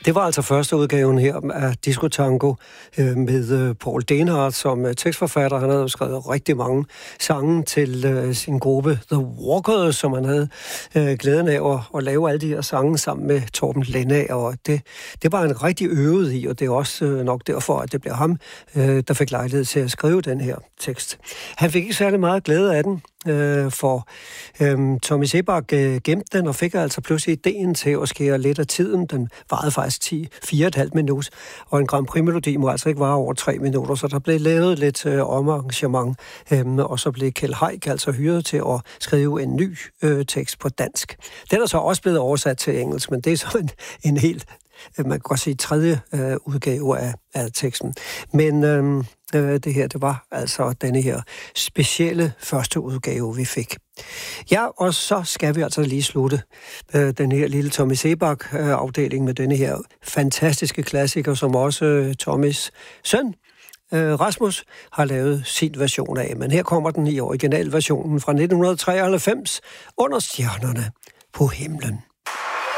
Det var altså første udgaven her af Disco Tango med Paul Denhardt som tekstforfatter. Han havde skrevet rigtig mange sange til sin gruppe The Walkers, som han havde glæden af at lave alle de her sange sammen med Torben Lennager, og det var han rigtig øvet i, og det er også nok derfor, at det blev ham, der fik lejlighed til at skrive den her tekst. Han fik ikke særlig meget glæde af den, for Tommy Sebak gemte den og fik altså pludselig ideen til at skære lidt af tiden. Den varede faktisk 4,5 minutter, og en Grand Prix-melodi må altså ikke vare over 3 minutter, så der blev lavet lidt omarrangement, og så blev Kjeld Haik altså hyret til at skrive en ny tekst på dansk. Den er så også blevet oversat til engelsk, men det er så en helt, man kan godt sige, tredje udgave af teksten. Men det her, det var altså denne her specielle første udgave, vi fik. Ja, og så skal vi altså lige slutte den her lille Tommy Sebak-afdeling med denne her fantastiske klassiker, som også Tommys søn, Rasmus, har lavet sin version af. Men her kommer den i originalversionen fra 1993, Under stjernerne på himlen.